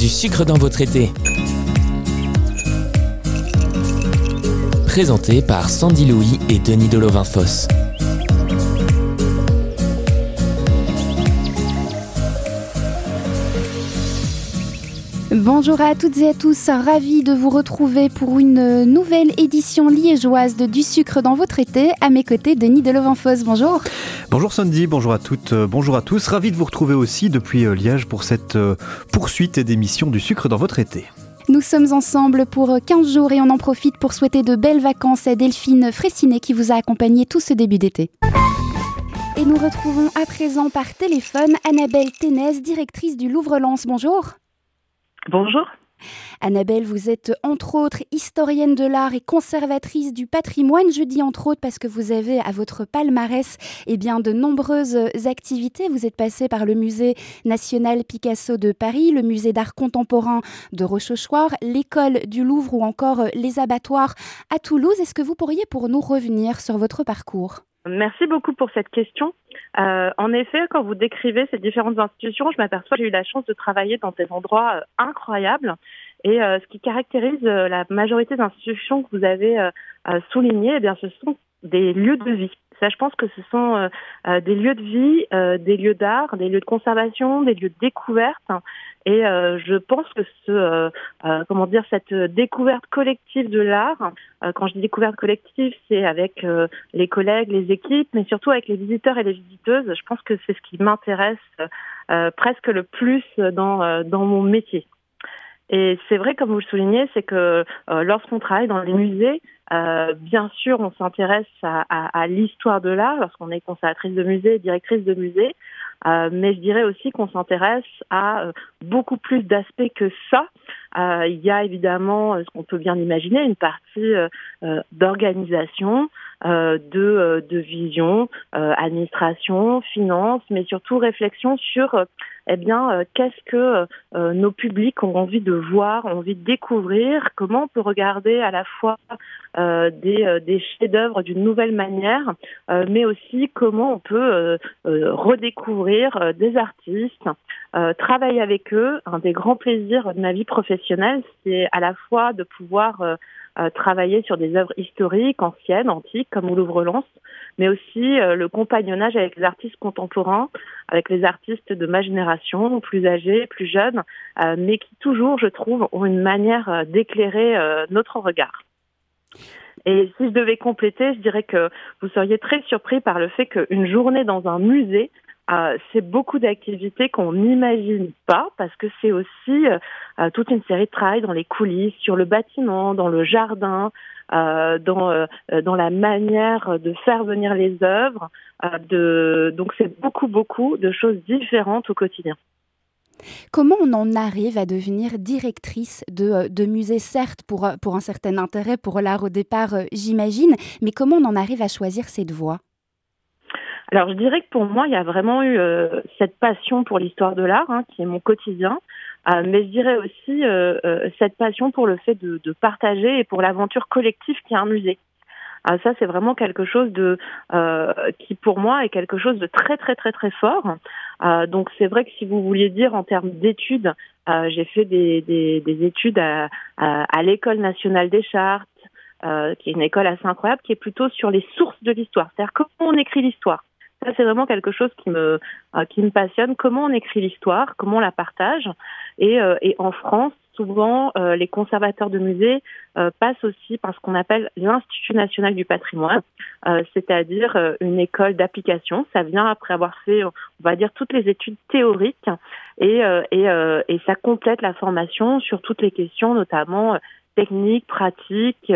Du sucre dans votre été. Présenté par Sandy Louis et Denis Delovin-Fosse. Bonjour à toutes et à tous, ravi de vous retrouver pour une nouvelle édition liégeoise de Du sucre dans votre été. À mes côtés, Denis Delovin-Fosse, bonjour. Bonjour Sandy, bonjour à toutes, bonjour à tous. Ravi de vous retrouver aussi depuis Liège pour cette poursuite d'émission Du sucre dans votre été. Nous sommes ensemble pour 15 jours et on en profite pour souhaiter de belles vacances à Delphine Fraissinet qui vous a accompagné tout ce début d'été. Et nous retrouvons à présent par téléphone Annabelle Ténez, directrice du Louvre-Lens. Bonjour. Bonjour. Annabelle, vous êtes entre autres historienne de l'art et conservatrice du patrimoine. Je dis entre autres parce que vous avez à votre palmarès de nombreuses activités. Vous êtes passée par le Musée national Picasso de Paris, le Musée d'art contemporain de Rochechouart, l'école du Louvre ou encore les abattoirs à Toulouse. Est-ce que vous pourriez pour nous revenir sur votre parcours ? Merci beaucoup pour cette question. En effet, quand vous décrivez ces différentes institutions, je m'aperçois que j'ai eu la chance de travailler dans des endroits incroyables. Et ce qui caractérise la majorité d'institutions que vous avez soulignées, ce sont des lieux de vie. Ça, je pense que ce sont des lieux de vie, des lieux d'art, des lieux de conservation, des lieux de découverte. Et je pense que cette découverte collective de l'art, quand je dis découverte collective, c'est avec les collègues, les équipes, mais surtout avec les visiteurs et les visiteuses. Je pense que c'est ce qui m'intéresse presque le plus dans mon métier. Et c'est vrai, comme vous le soulignez, c'est que lorsqu'on travaille dans les musées, bien sûr, on s'intéresse à l'histoire de l'art lorsqu'on est conservatrice de musée, directrice de musée, mais je dirais aussi qu'on s'intéresse à beaucoup plus d'aspects que ça. Il y a évidemment, ce qu'on peut bien imaginer, une partie d'organisation, de vision, administration, finance, mais surtout réflexion sur qu'est-ce que nos publics ont envie de voir, ont envie de découvrir, comment on peut regarder à la fois des chefs-d'œuvre d'une nouvelle manière, mais aussi comment on peut redécouvrir des artistes, travailler avec eux. Un des grands plaisirs de ma vie professionnelle, c'est à la fois de pouvoir travailler sur des œuvres historiques, anciennes, antiques, comme au Louvre-Lens, mais aussi le compagnonnage avec les artistes contemporains, avec les artistes de ma génération, plus âgés, plus jeunes, mais qui toujours, je trouve, ont une manière d'éclairer notre regard. Et si je devais compléter, je dirais que vous seriez très surpris par le fait qu'une journée dans un musée, c'est beaucoup d'activités qu'on n'imagine pas, parce que c'est aussi toute une série de travail dans les coulisses, sur le bâtiment, dans le jardin, dans la manière de faire venir les œuvres. Donc c'est beaucoup de choses différentes au quotidien. Comment on en arrive à devenir directrice de musée, certes pour un certain intérêt pour l'art au départ, j'imagine, mais comment on en arrive à choisir cette voie ? Alors, je dirais que pour moi, il y a vraiment eu cette passion pour l'histoire de l'art, qui est mon quotidien, mais je dirais aussi cette passion pour le fait de partager et pour l'aventure collective qui est un musée. Ça, c'est vraiment quelque chose qui, pour moi, est quelque chose de très, très, très, très fort. Donc, c'est vrai que si vous vouliez dire en termes d'études, j'ai fait des études à l'École nationale des chartes, qui est une école assez incroyable, qui est plutôt sur les sources de l'histoire, c'est-à-dire comment on écrit l'histoire. Ça, c'est vraiment quelque chose qui me passionne. Comment on écrit l'histoire, comment on la partage. Et en France, souvent, les conservateurs de musées passent aussi par ce qu'on appelle l'Institut national du patrimoine, c'est-à-dire une école d'application. Ça vient après avoir fait, on va dire, toutes les études théoriques et ça complète la formation sur toutes les questions, notamment techniques, pratiques,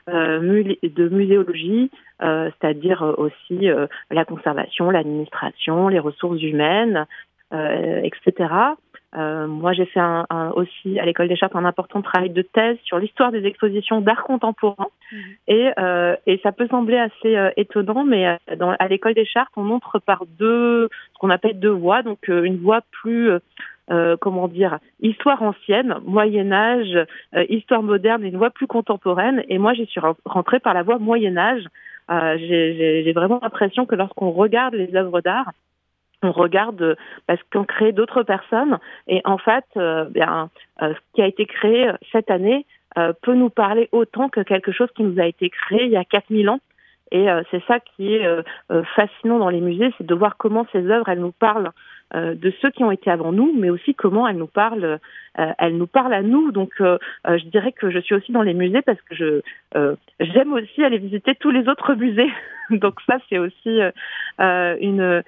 de muséologie, c'est-à-dire aussi la conservation, l'administration, les ressources humaines, etc. Moi, j'ai fait aussi à l'École des Chartes un important travail de thèse sur l'histoire des expositions d'art contemporain. Et ça peut sembler assez étonnant, mais à l'École des Chartes, on montre par ce qu'on appelle deux voies. Donc, une voie plus, histoire ancienne, Moyen-Âge, histoire moderne, et une voie plus contemporaine. Et moi, j'y suis rentrée par la voie Moyen-Âge. J'ai vraiment l'impression que lorsqu'on regarde les œuvres d'art, on regarde parce qu'on crée d'autres personnes et en fait, ce qui a été créé cette année peut nous parler autant que quelque chose qui nous a été créé il y a 4000 ans. Et c'est ça qui est fascinant dans les musées, c'est de voir comment ces œuvres, elles nous parlent de ceux qui ont été avant nous, mais aussi comment elles nous parlent à nous. Donc, je dirais que je suis aussi dans les musées parce que j'aime aussi aller visiter tous les autres musées. Donc ça, c'est aussi une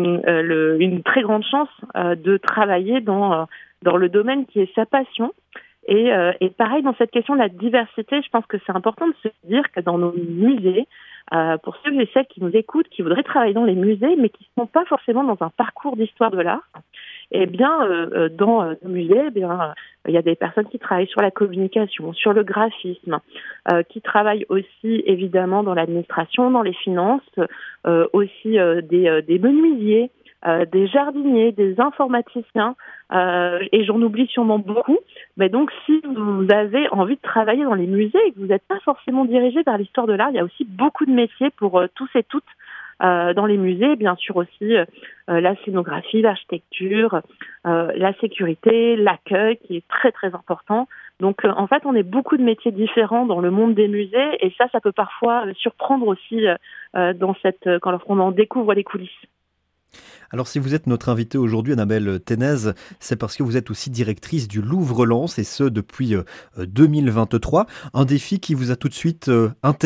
très grande chance de travailler dans le domaine qui est sa passion. Et pareil, dans cette question de la diversité, je pense que c'est important de se dire que dans nos musées, pour ceux et celles qui nous écoutent, qui voudraient travailler dans les musées, mais qui ne sont pas forcément dans un parcours d'histoire de l'art, eh bien, dans nos musées, il y a des personnes qui travaillent sur la communication, sur le graphisme, qui travaillent aussi évidemment dans l'administration, dans les finances, aussi des menuisiers, des jardiniers, des informaticiens, et j'en oublie sûrement beaucoup. Mais donc, si vous avez envie de travailler dans les musées et que vous n'êtes pas forcément dirigé vers l'histoire de l'art, il y a aussi beaucoup de métiers pour tous et toutes dans les musées. Bien sûr aussi la scénographie, l'architecture, la sécurité, l'accueil qui est très très important. Donc en fait, on est beaucoup de métiers différents dans le monde des musées et ça peut parfois surprendre aussi lorsqu'on en découvre les coulisses. Alors si vous êtes notre invitée aujourd'hui, Annabelle Ténez, c'est parce que vous êtes aussi directrice du Louvre-Lens et ce depuis 2023. Un défi qui vous a tout de suite intéressé ?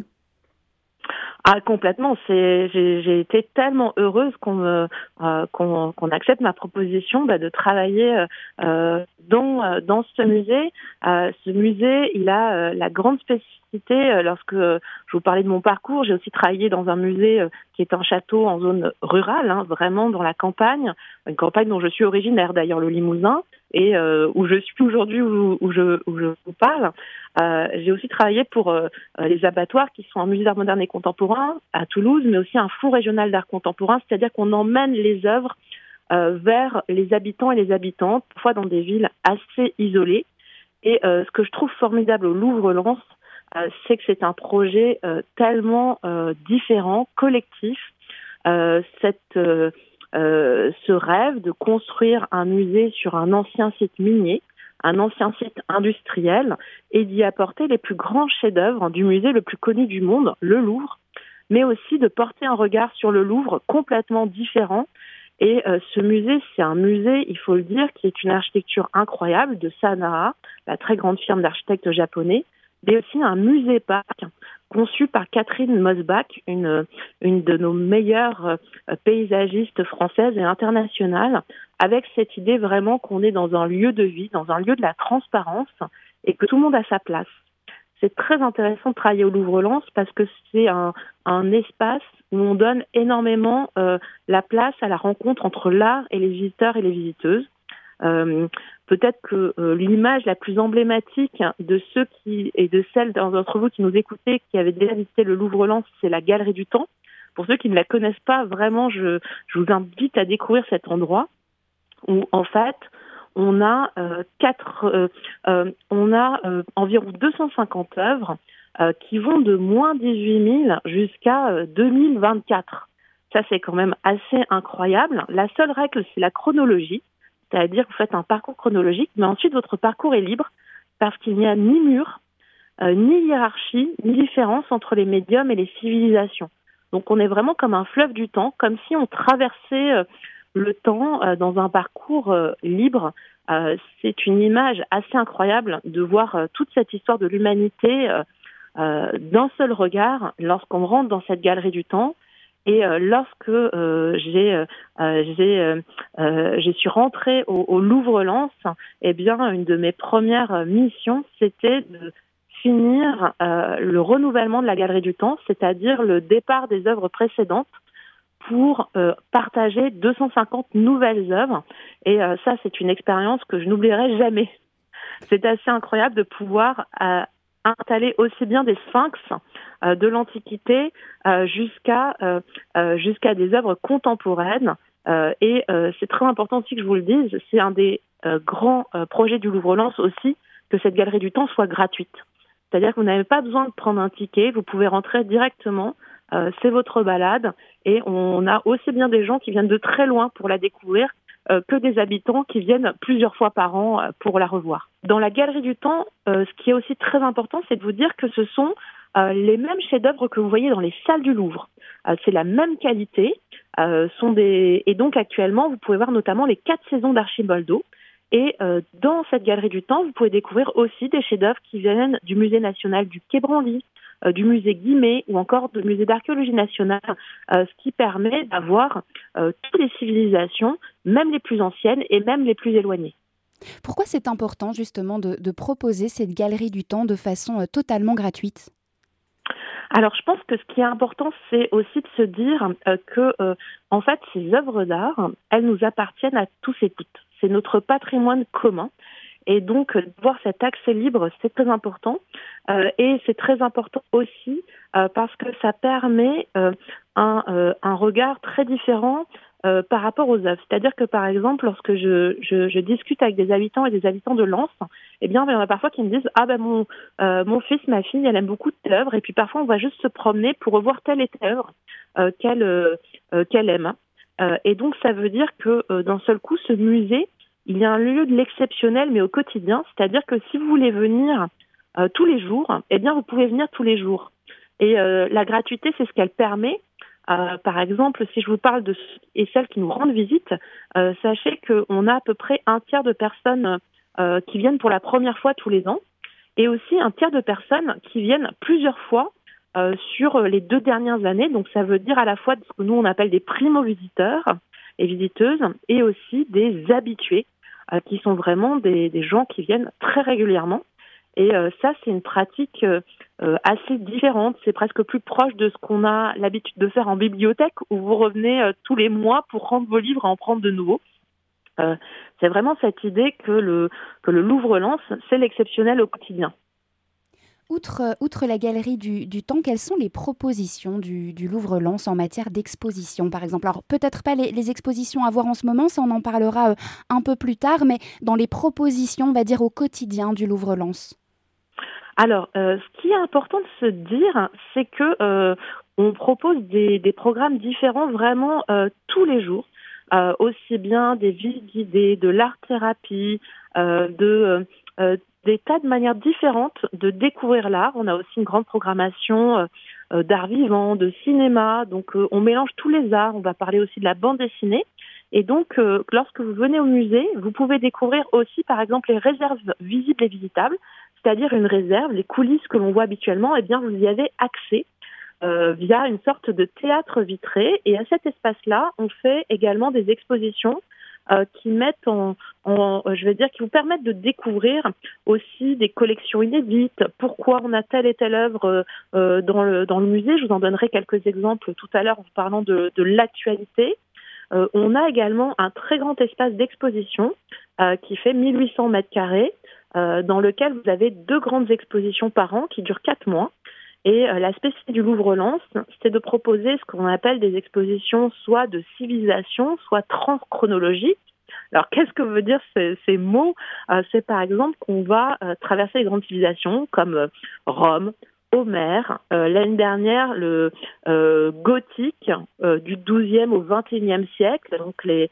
Ah, complètement. J'ai été tellement heureuse qu'on accepte ma proposition de travailler dans ce musée. Ce musée, il a la grande spécificité. Lorsque je vous parlais de mon parcours, j'ai aussi travaillé dans un musée qui est un château en zone rurale, vraiment dans la campagne, une campagne dont je suis originaire d'ailleurs, le Limousin, et où je suis aujourd'hui, où je vous parle. J'ai aussi travaillé pour les abattoirs qui sont un musée d'art moderne et contemporain à Toulouse, mais aussi un fonds régional d'art contemporain, c'est-à-dire qu'on emmène les œuvres vers les habitants et les habitantes, parfois dans des villes assez isolées. Et ce que je trouve formidable au Louvre-Lens, c'est que c'est un projet tellement différent, collectif. Ce rêve de construire un musée sur un ancien site minier, un ancien site industriel, et d'y apporter les plus grands chefs-d'œuvre du musée le plus connu du monde, le Louvre, mais aussi de porter un regard sur le Louvre complètement différent. Et ce musée, c'est un musée, il faut le dire, qui est une architecture incroyable de Sanaha, la très grande firme d'architectes japonais, mais aussi un musée-parc conçu par Catherine Mosbach, une de nos meilleures paysagistes françaises et internationales, avec cette idée vraiment qu'on est dans un lieu de vie, dans un lieu de la transparence et que tout le monde a sa place. C'est très intéressant de travailler au Louvre-Lens parce que c'est un espace où on donne énormément la place à la rencontre entre l'art et les visiteurs et les visiteuses. Peut-être que l'image la plus emblématique de ceux et de celles d'entre vous qui nous écoutez, qui avaient déjà visité le Louvre-Lens, c'est la Galerie du Temps. Pour ceux qui ne la connaissent pas, vraiment, je vous invite à découvrir cet endroit où, en fait, on a environ 250 œuvres qui vont de moins 18 000 jusqu'à 2024. Ça, c'est quand même assez incroyable. La seule règle, c'est la chronologie. C'est-à-dire que vous faites un parcours chronologique, mais ensuite votre parcours est libre parce qu'il n'y a ni mur, ni hiérarchie, ni différence entre les médiums et les civilisations. Donc on est vraiment comme un fleuve du temps, comme si on traversait le temps dans un parcours libre. C'est une image assez incroyable de voir toute cette histoire de l'humanité d'un seul regard lorsqu'on rentre dans cette galerie du temps. Et lorsque je suis rentrée au Louvre-Lens, eh bien, une de mes premières missions, c'était de finir le renouvellement de la Galerie du Temps, c'est-à-dire le départ des œuvres précédentes pour partager 250 nouvelles œuvres. Et ça, c'est une expérience que je n'oublierai jamais. C'est assez incroyable de pouvoir installer aussi bien des sphinx de l'Antiquité jusqu'à des œuvres contemporaines. Et c'est très important aussi que je vous le dise, c'est un des grands projets du Louvre-Lens aussi, que cette Galerie du Temps soit gratuite. C'est-à-dire que vous n'avez pas besoin de prendre un ticket, vous pouvez rentrer directement c'est votre balade, et on a aussi bien des gens qui viennent de très loin pour la découvrir que des habitants qui viennent plusieurs fois par an pour la revoir. Dans la Galerie du Temps, ce qui est aussi très important, c'est de vous dire que ce sont les mêmes chefs-d'œuvre que vous voyez dans les salles du Louvre. C'est la même qualité. Et donc actuellement, vous pouvez voir notamment les 4 saisons d'Archibaldo. Et dans cette Galerie du Temps, vous pouvez découvrir aussi des chefs-d'œuvre qui viennent du Musée national du Quai Branly, du musée Guimet ou encore du musée d'archéologie nationale, ce qui permet d'avoir toutes les civilisations, même les plus anciennes et même les plus éloignées. Pourquoi c'est important justement de proposer cette Galerie du Temps de façon totalement gratuite ? Alors, je pense que ce qui est important, c'est aussi de se dire que, en fait, ces œuvres d'art, elles nous appartiennent à tous et toutes. C'est notre patrimoine commun. Et donc, voir cet accès libre, c'est très important. Et c'est très important aussi parce que ça permet un regard très différent par rapport aux œuvres. C'est-à-dire que, par exemple, lorsque je discute avec des habitants et des habitants de Lens, eh bien, il y en a parfois qui me disent « Ah ben mon fils, ma fille, elle aime beaucoup telle œuvre. » Et puis parfois, on va juste se promener pour revoir telle et telle œuvre qu'elle aime. Et donc, ça veut dire que d'un seul coup, ce musée, il y a un lieu de l'exceptionnel, mais au quotidien. C'est-à-dire que si vous voulez venir tous les jours, eh bien, vous pouvez venir tous les jours. Et la gratuité, c'est ce qu'elle permet. Par exemple, si je vous parle de et celles qui nous rendent visite, sachez qu'on a à peu près un tiers de personnes qui viennent pour la première fois tous les ans, et aussi un tiers de personnes qui viennent plusieurs fois sur les 2 dernières années. Donc ça veut dire à la fois ce que nous on appelle des primo-visiteurs et visiteuses, et aussi des habitués, qui sont vraiment des gens qui viennent très régulièrement. Et ça, c'est une pratique assez différente. C'est presque plus proche de ce qu'on a l'habitude de faire en bibliothèque, où vous revenez tous les mois pour rendre vos livres et en prendre de nouveaux. C'est vraiment cette idée que le Louvre-Lens, c'est l'exceptionnel au quotidien. Outre la Galerie du Temps, quelles sont les propositions du Louvre-Lens en matière d'exposition, par exemple ? Alors, peut-être pas les expositions à voir en ce moment, ça on en parlera un peu plus tard, mais dans les propositions, on va dire, au quotidien du Louvre-Lens. Alors, ce qui est important de se dire, c'est que on propose des programmes différents vraiment tous les jours, aussi bien des visites guidées, de l'art-thérapie, des tas de manières différentes de découvrir l'art. On a aussi une grande programmation d'art vivant, de cinéma, donc on mélange tous les arts. On va parler aussi de la bande dessinée. Et donc, lorsque vous venez au musée, vous pouvez découvrir aussi, par exemple, les réserves visibles et visitables, c'est-à-dire une réserve, les coulisses que l'on voit habituellement, eh bien, vous y avez accès via une sorte de théâtre vitré. Et à cet espace-là, on fait également des expositions qui mettent qui vous permettent de découvrir aussi des collections inédites. Pourquoi on a telle et telle œuvre dans le musée. Je vous en donnerai quelques exemples tout à l'heure en parlant de l'actualité. On a également un très grand espace d'exposition qui fait 1800 mètres carrés, dans lequel vous avez 2 grandes expositions par an qui durent 4 mois. Et la spécificité du Louvre-Lens, c'est de proposer ce qu'on appelle des expositions soit de civilisation, soit transchronologiques. Alors, qu'est-ce que veut dire ces mots ? C'est par exemple qu'on va traverser les grandes civilisations comme Rome, Homère, l'année dernière le gothique du XIIe au XXIe siècle, donc les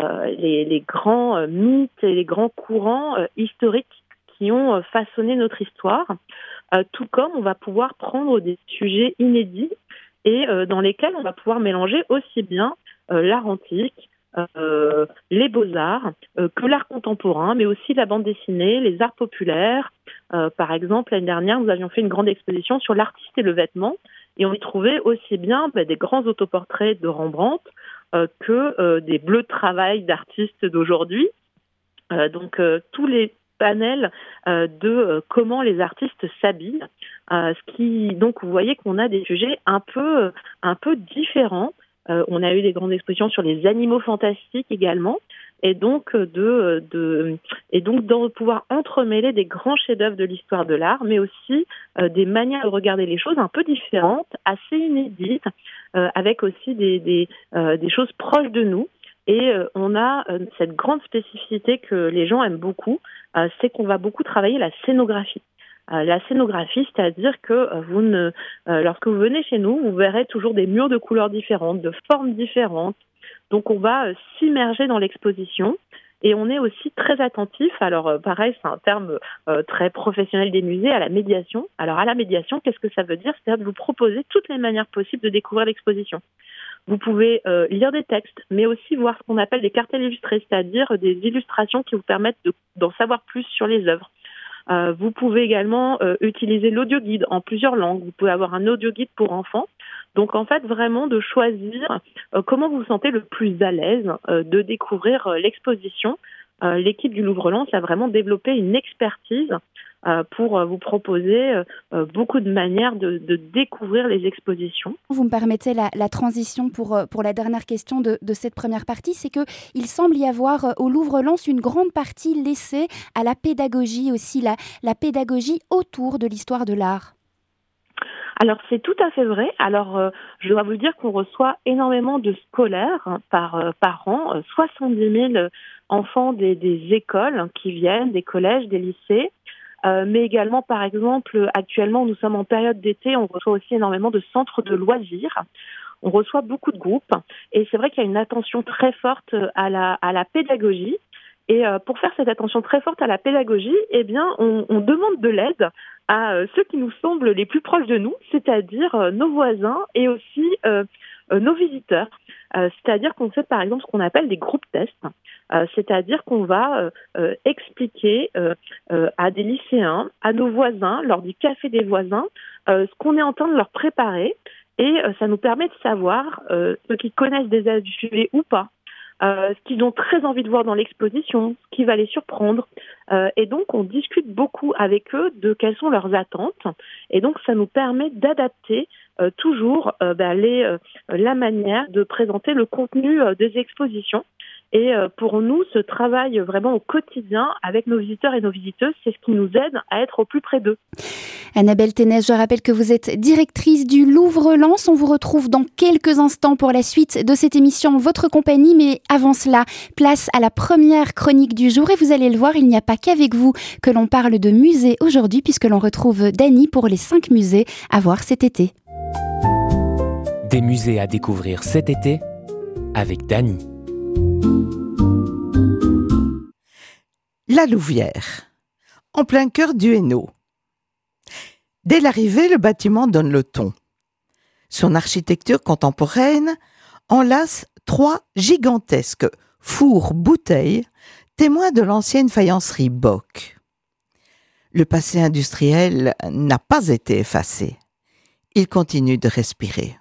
grands mythes et les grands courants historiques qui ont façonné notre histoire, tout comme on va pouvoir prendre des sujets inédits et dans lesquels on va pouvoir mélanger aussi bien l'art antique, les beaux-arts, que l'art contemporain, mais aussi la bande dessinée, les arts populaires. Par exemple, l'année dernière, nous avions fait une grande exposition sur l'artiste et le vêtement, et on y trouvait aussi bien des grands autoportraits de Rembrandt que des bleus de travail d'artistes d'aujourd'hui. Donc, tous les panels de comment les artistes s'habillent. Donc, vous voyez qu'on a des sujets un peu différents. On a eu des grandes expositions sur les animaux fantastiques également, et donc de pouvoir entremêler des grands chefs-d'œuvre de l'histoire de l'art, mais aussi des manières de regarder les choses un peu différentes, assez inédites, avec aussi des choses proches de nous. Et on a cette grande spécificité que les gens aiment beaucoup, c'est qu'on va beaucoup travailler la scénographie. la scénographie, c'est-à-dire que lorsque vous venez chez nous, vous verrez toujours des murs de couleurs différentes, de formes différentes. Donc on va s'immerger dans l'exposition. Et on est aussi très attentif, alors pareil, c'est un terme très professionnel des musées, à la médiation. Alors à la médiation, qu'est-ce que ça veut dire? C'est-à-dire de vous proposer toutes les manières possibles de découvrir l'exposition. Vous pouvez lire des textes, mais aussi voir ce qu'on appelle des cartels illustrés, c'est-à-dire des illustrations qui vous permettent d'en savoir plus sur les œuvres. Vous pouvez également utiliser l'audioguide en plusieurs langues. Vous pouvez avoir un audioguide pour enfants. Donc en fait, vraiment de choisir comment vous vous sentez le plus à l'aise de découvrir l'exposition. L'équipe du Louvre-Lens a vraiment développé une expertise pour vous proposer beaucoup de manières de découvrir les expositions. Vous me permettez la transition pour la dernière question de cette première partie, c'est qu'il semble y avoir au Louvre-Lens une grande partie laissée à la pédagogie aussi, la pédagogie autour de l'histoire de l'art. Alors c'est tout à fait vrai. Alors je dois vous dire qu'on reçoit énormément de scolaires par an, 70 000 enfants des écoles qui viennent, des collèges, des lycées. Mais également, par exemple, actuellement, nous sommes en période d'été, on reçoit aussi énormément de centres de loisirs. On reçoit beaucoup de groupes et c'est vrai qu'il y a une attention très forte à la pédagogie. Et pour faire cette attention très forte à la pédagogie, eh bien, on demande de l'aide à ceux qui nous semblent les plus proches de nous, c'est-à-dire nos voisins et aussi nos visiteurs. C'est-à-dire qu'on fait par exemple ce qu'on appelle des groupes tests, c'est-à-dire qu'on va expliquer à des lycéens, à nos voisins, lors du café des voisins, ce qu'on est en train de leur préparer et ça nous permet de savoir ceux qui connaissent déjà du sujet ou pas. Ce qu'ils ont très envie de voir dans l'exposition, ce qui va les surprendre. Et donc, on discute beaucoup avec eux de quelles sont leurs attentes. Et donc, ça nous permet d'adapter toujours la manière de présenter le contenu des expositions. Et pour nous, ce travail vraiment au quotidien avec nos visiteurs et nos visiteuses, c'est ce qui nous aide à être au plus près d'eux. Annabelle Ténès, je rappelle que vous êtes directrice du Louvre-Lens. On vous retrouve dans quelques instants pour la suite de cette émission Votre Compagnie. Mais avant cela, place à la première chronique du jour. Et vous allez le voir, il n'y a pas qu'avec vous que l'on parle de musées aujourd'hui, puisque l'on retrouve Dany pour les 5 musées à voir cet été. Des musées à découvrir cet été avec Dany. La Louvière, en plein cœur du Hainaut. Dès l'arrivée, le bâtiment donne le ton. Son architecture contemporaine enlace 3 gigantesques fours-bouteilles, témoins de l'ancienne faïencerie Bock. Le passé industriel n'a pas été effacé. Il continue de respirer.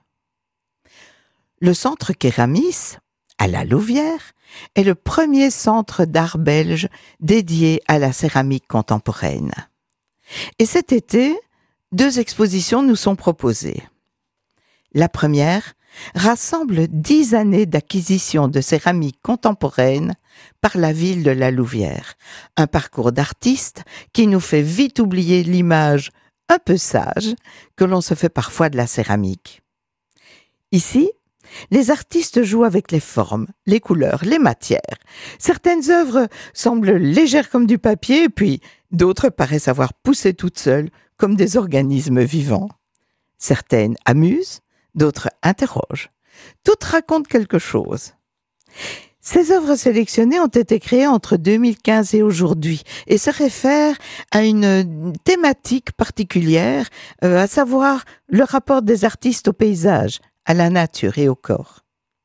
Le centre Kéramis, à la Louvière, est le premier centre d'art belge dédié à la céramique contemporaine. Et cet été, 2 expositions nous sont proposées. La première rassemble 10 années d'acquisition de céramique contemporaine par la ville de la Louvière. Un parcours d'artiste qui nous fait vite oublier l'image un peu sage que l'on se fait parfois de la céramique. Ici, les artistes jouent avec les formes, les couleurs, les matières. Certaines œuvres semblent légères comme du papier, puis d'autres paraissent avoir poussé toutes seules comme des organismes vivants. Certaines amusent, d'autres interrogent. Toutes racontent quelque chose. Ces œuvres sélectionnées ont été créées entre 2015 et aujourd'hui et se réfèrent à une thématique particulière, à savoir le rapport des artistes au paysage, à la nature et au corps.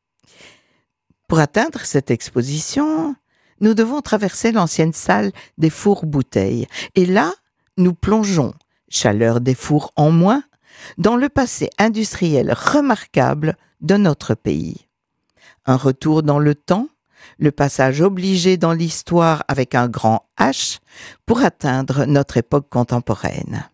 Pour atteindre cette exposition, nous devons traverser l'ancienne salle des fours-bouteilles. Et là, nous plongeons, chaleur des fours en moins, dans le passé industriel remarquable de notre pays. Un retour dans le temps, le passage obligé dans l'histoire avec un grand H pour atteindre notre époque contemporaine.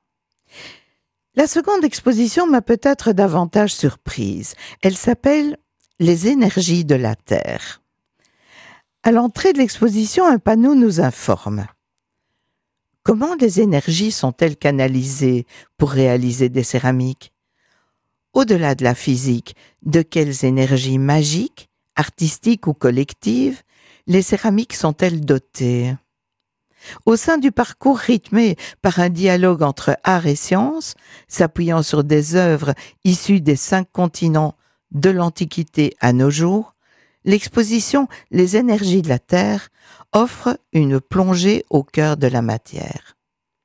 La seconde exposition m'a peut-être davantage surprise. Elle s'appelle « Les énergies de la Terre ». À l'entrée de l'exposition, un panneau nous informe. Comment les énergies sont-elles canalisées pour réaliser des céramiques ? Au-delà de la physique, de quelles énergies magiques, artistiques ou collectives, les céramiques sont-elles dotées ? Au sein du parcours rythmé par un dialogue entre art et science, s'appuyant sur des œuvres issues des 5 continents de l'Antiquité à nos jours, l'exposition Les énergies de la Terre offre une plongée au cœur de la matière.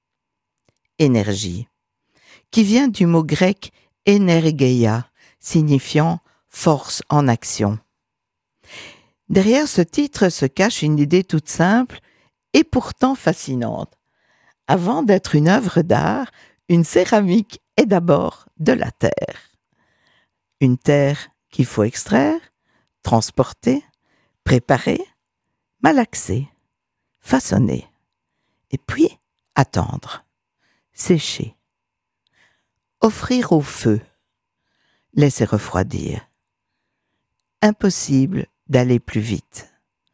Énergie, qui vient du mot grec energeia, signifiant force en action. Derrière ce titre se cache une idée toute simple et pourtant fascinante. Avant d'être une œuvre d'art, une céramique est d'abord de la terre. Une terre qu'il faut extraire, transporter, préparer, malaxer, façonner, et puis attendre, sécher, offrir au feu, laisser refroidir. Impossible d'aller plus vite.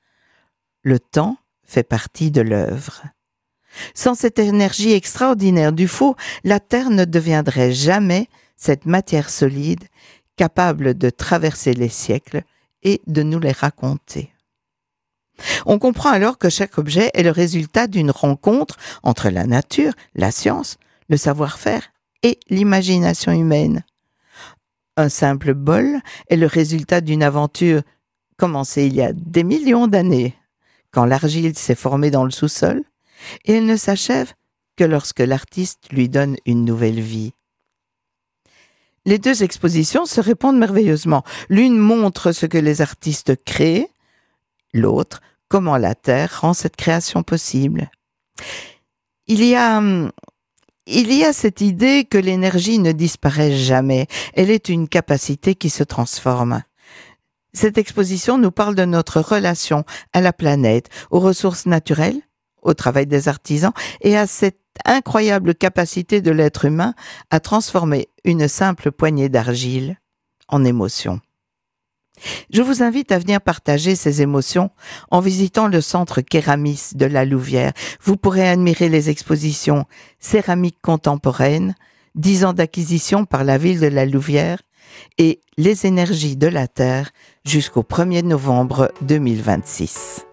Le temps fait partie de l'œuvre. Sans cette énergie extraordinaire du feu, la Terre ne deviendrait jamais cette matière solide capable de traverser les siècles et de nous les raconter. On comprend alors que chaque objet est le résultat d'une rencontre entre la nature, la science, le savoir-faire et l'imagination humaine. Un simple bol est le résultat d'une aventure commencée il y a des millions d'années, quand l'argile s'est formée dans le sous-sol, et elle ne s'achève que lorsque l'artiste lui donne une nouvelle vie. Les 2 expositions se répondent merveilleusement. L'une montre ce que les artistes créent, l'autre, comment la Terre rend cette création possible. Il y a cette idée que l'énergie ne disparaît jamais. Elle est une capacité qui se transforme. Cette exposition nous parle de notre relation à la planète, aux ressources naturelles, au travail des artisans et à cette incroyable capacité de l'être humain à transformer une simple poignée d'argile en émotion. Je vous invite à venir partager ces émotions en visitant le centre Kéramis de la Louvière. Vous pourrez admirer les expositions Céramique contemporaine, 10 ans d'acquisition par la ville de la Louvière et Les énergies de la Terre jusqu'au 1er novembre 2026.